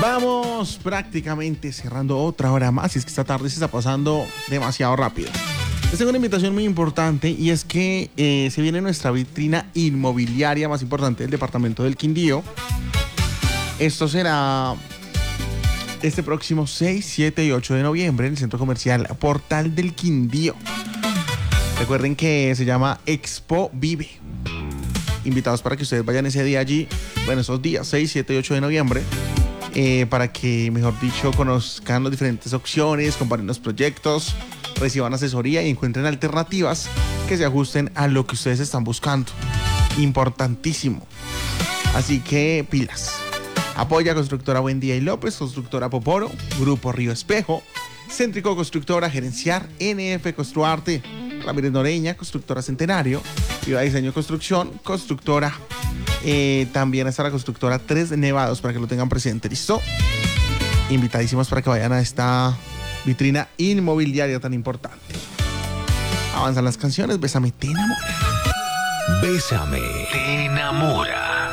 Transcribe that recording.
Vamos prácticamente cerrando otra hora más y es que esta tarde se está pasando demasiado rápido. Les tengo una invitación muy importante y es que se viene nuestra vitrina inmobiliaria más importante del departamento del Quindío. Esto será este próximo 6, 7 y 8 de noviembre en el Centro Comercial Portal del Quindío. Recuerden que se llama Expo Vive. Invitados para que ustedes vayan ese día allí, bueno, esos días 6, 7 y 8 de noviembre, para que, mejor dicho, conozcan las diferentes opciones, comparen los proyectos, reciban asesoría y encuentren alternativas que se ajusten a lo que ustedes están buscando. Importantísimo. Así que pilas. Apoya Constructora Buendía y López, Constructora Poporo, Grupo Río Espejo, Céntrico Constructora Gerenciar, NF Construarte, Ramírez Noreña, Constructora Centenario, Viva Diseño Construcción, Constructora, también está la Constructora Tres Nevados para que lo tengan presente, ¿listo? Invitadísimos para que vayan a esta vitrina inmobiliaria tan importante. Avanzan las canciones, Bésame, te enamora. Bésame, te enamora.